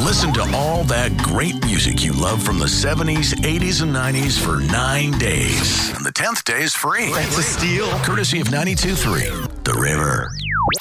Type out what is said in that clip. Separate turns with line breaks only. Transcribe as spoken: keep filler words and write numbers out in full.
Listen to all that great music you love from the seventies, eighties, and nineties for nine days. And the tenth day is free.
That's a steal.
Courtesy of ninety-two point three The River.